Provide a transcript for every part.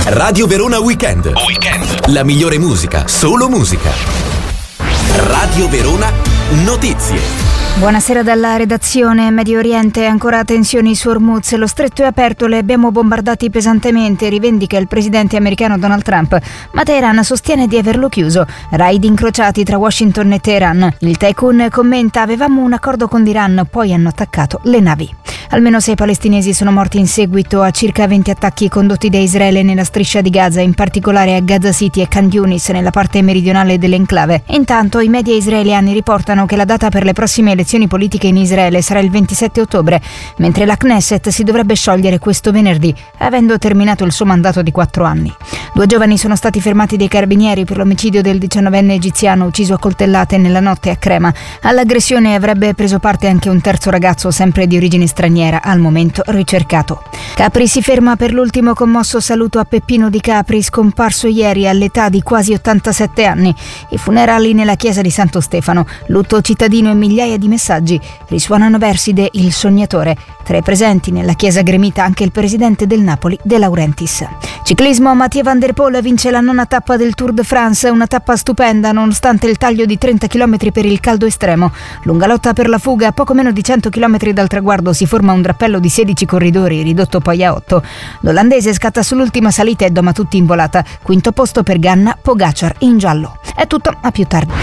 Radio Verona Weekend. La migliore musica, solo musica. Radio Verona Notizie. Buonasera dalla redazione. Medio Oriente, ancora tensioni su Hormuz, lo stretto è aperto, li abbiamo bombardati pesantemente, rivendica il presidente americano Donald Trump, ma Teheran sostiene di averlo chiuso. Raid incrociati tra Washington e Teheran. Il tycoon commenta: avevamo un accordo con l'Iran, poi hanno attaccato le navi. Almeno 6 palestinesi sono morti in seguito a circa 20 attacchi condotti da Israele nella striscia di Gaza, in particolare a Gaza City e Khan Yunis, nella parte meridionale dell'enclave. Intanto i media israeliani riportano che la data per le prossime elezioni politiche in Israele sarà il 27 ottobre, mentre la Knesset si dovrebbe sciogliere questo venerdì, avendo terminato il suo mandato di 4 anni. 2 giovani sono stati fermati dai carabinieri per l'omicidio del 19enne egiziano ucciso a coltellate nella notte a Crema. All'aggressione avrebbe preso parte anche un terzo ragazzo, sempre di origine straniera, al momento ricercato. Capri si ferma per l'ultimo commosso saluto a Peppino Di Capri, scomparso ieri all'età di quasi 87 anni. I funerali nella chiesa di Santo Stefano, lutto cittadino e migliaia di messaggi. Risuonano versi de Il Sognatore. Tra i presenti nella chiesa gremita anche il presidente del Napoli, De Laurentiis. Ciclismo, Mathieu Van Der Poel vince la 9ª tappa del Tour de France, una tappa stupenda nonostante il taglio di 30 km per il caldo estremo. Lunga lotta per la fuga, a poco meno di 100 km dal traguardo si forma un drappello di 16 corridori, ridotto poi a 8. L'olandese scatta sull'ultima salita e doma tutti in volata. Quinto posto per Ganna, Pogacar in giallo. È tutto, a più tardi.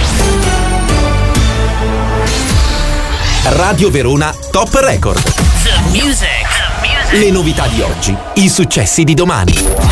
Radio Verona Top Record. The music. Le novità di oggi, i successi di domani.